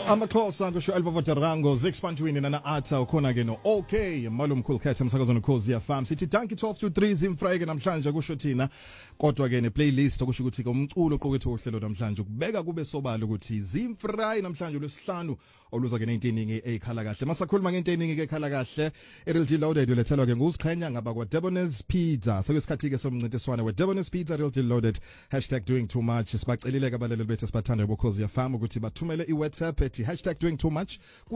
Amaxhosa kusho Alvavajarango Zexpantwini nana Atha ukhona ke no okay malo mkhulu khetha umsakazo noKhosi FM sithi danki 12 to 3 zimfrayeke namhlanje kusho thina kodwa ke ne playlist okusho ukuthi ke umculo oqokwethu ohlelo namhlanje ukubeka kube sobala ukuthi zimfray namhlanje lwesihlanu oluza ke neinteningi ekhala kahle masakhuluma ngeinteningi ke ekhala kahle RLG Loaded ulethelwa ke ngusikhanya ngaba kwa Debona's Pizza sekwesikhathi ke somncintiswane we Debona's Pizza RLG Loaded #doing2much sibacelile kabalele bethu sibathanda boKhosi FM ukuthi bathumele iWhatsApp ethi #doing2much ku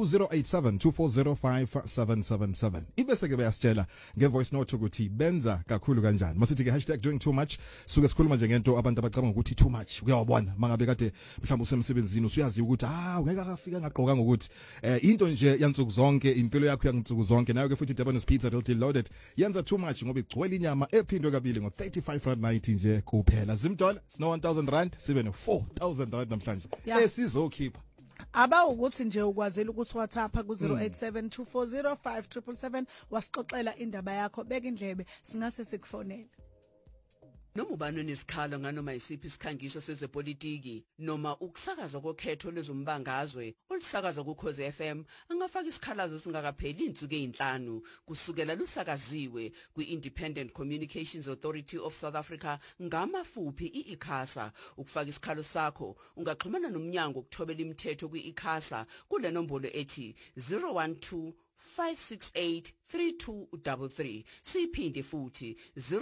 0872405777 ibese ke bayasitshela ngevoice note ukuthi benza kakhulu kanjani masithi ke #doing2much suke sikhuluma nje ngento abantu abacabanga ukuthi too much uyawabona mangabe kade mhlawumbe usemsebenzini usuyazi ukuthi ungeke akafika ngaqoka ngokuthi into nje yansuku zonke impilo yakho yansuku zonke nayo ke futhi Debona's Pizza RLG Loaded yenza too much ngoba igcwele inyama ephindwe kabili ngo35.90 nje kuphela zimdola sino 1000 rand sibe no 4000 rand namhlanje esizokhipha aba ukuthi nje ukwazela ukuthi WhatsApp ku 0872405777 wasixoxela indaba yakho beka indlebe singase sikufonele noma ubani onesikhalo nganoma isiphi isikhangiso sezepolitiki noma ukusakazwa kokhetho lezombangazwe olusakazwa kuKhosi FM angafaka isikhalazo singakapheli insuku ezinhlanu kusukela lusakaziwe kwi-Independent Communications Authority of South Africa ngamafuphi iICASA ukufaka isikhalo sakho ungaxhumana nomnyango ukuthobela imithetho kwi-ICASA kule nombolo ethi 012-568-3233 siphinde futhi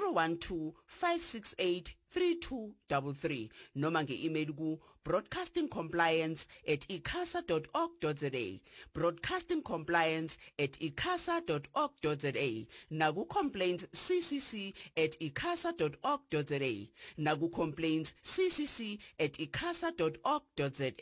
012-568-3233 noma nge-email ku broadcastingcompliance@icasa.org.za broadcastingcompliance@icasa.org.za naku complaints ccc@icasa.org.za naku complaints ccc@icasa.org.za.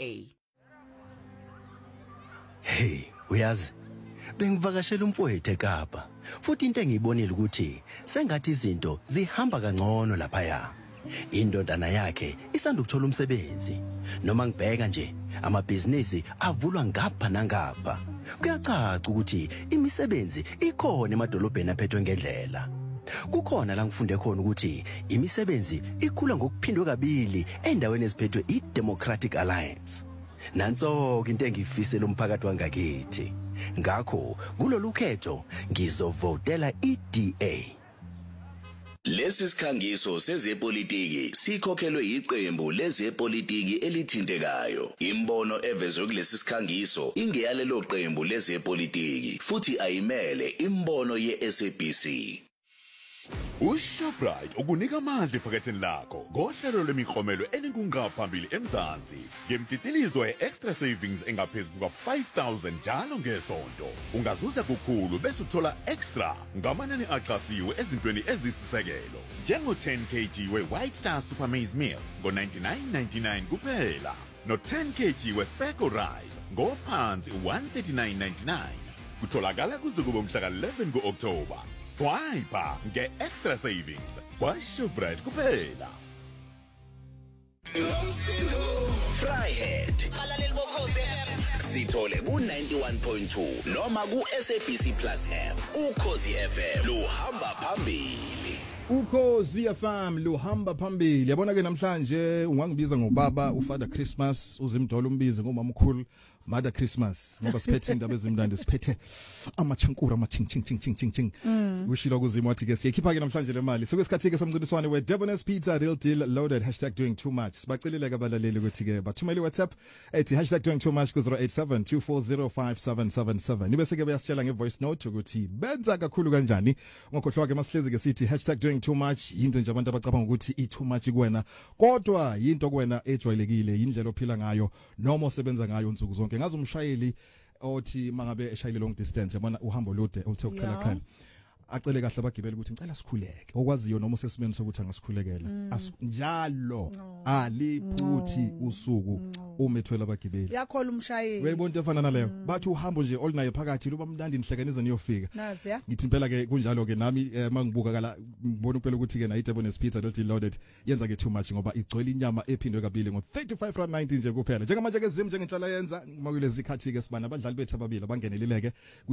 Hey uyazi bengivakashela umfowethu eKapa futhi into engiyibonile ukuthi sengathi izinto zihamba kangcono lapha ya indodana yakhe isanda ukuthola umsebenzi noma ngibheka nje amabhizinisi avulwa ngapha nangapha kuyacaca ukuthi imisebenzi ikhona emadolobheni aphethwe ngendlela kukhona la ngifunde khona ukuthi imisebenzi ikhula ngokuphindwe kabili endaweni eziphethwe iDemocratic Alliance nanso into engifisela umphakathi wangakithi ngakho kulolu khetho ngizovotela iDA. Lesi sikhangiso sezepolitiki sikhokhelwe iqembu lezepolitiki elithintekayo. Imbono evezwe kulesi sikhangiso ingeyalelo qembu lezepolitiki futhi ayimele imbono yeSABC. uShoprite ukunika amandla ephaketheni lakho ngohlelo lemiklomelo elinkungaphambili eMzansi ngemtitilizo yeextra savings engaphezulu kuka5000 njalo ngesonto ungazuza kukhulu bese uthola extra ngamanani axhasiwe ezintweni ezisisekelo njengo 10 kg we-White Star Super Maize Meal ngo99.99 kuphela no 10 kg we-Speckle Rice ngophansi 139.99 kutholakala kuze kube umhla ka11 kuOctober swipe nge-extra savings kwaShoprite kuphela. Fryhead balaleli boKhosi FM sithole ku91.2 noma ku-SABC Plus app uKhosi FM luhamba phambili. uKhosi FM luhamba phambili yabona ke namhlanje ungangibiza ngobaba uFather Christmas uzimdola umbize ngomama omkhulu Mother Christmas ngoba siphethe indaba ezimndandi siphethe amachankura amaching ushilo kuzima wathi ke siyakhipha ke namhlanje le mali sekwesikhathi ke somncintiswane we Debona's Pizza RLG Loaded #doing2much sibacelile kabalaleli ukuthi ke bathumele WhatsApp ethi #doing2much ku 0872405777 ibese ke bayasitshela ngevoice note ukuthi benza kakhulu kanjani ngokhohlwa ke masihlezi ke sithi #doing2much into nje abantu abacabanga ukuthi i-too much kuwena kodwa into kuwena ejwayelekile indlela ophila ngayo noma osebenza ngayo insuku zonke ngazi umshayeli othi mangabe eshayile long distance yabona uhambo lude oluthe ukuqhela acele kahle abagibeli ukuthi ngicela sikhuleke okwaziyo noma usesimeni sokuthi angasikhulekela njalo aliphuthi usuku umethwela abagibeli yakhola umshayeli uyayibona into efana naleyo bathi uhambo nje olinayo phakathi luba mndandi nihlekanize niyofika nazi ya ngithi impela ke kunjalo ke nami mangibuka kala ngibona impela ukuthi ke na iDebona's Pizza RLG Loaded yenza ke too much ngoba igcwele inyama ephindwe kabili ngo35.90 nje kuphela njengamanje ke zim njengenhlala yenza makulezi ikhathi ke sibana abadlali bethu ababili abangenelileke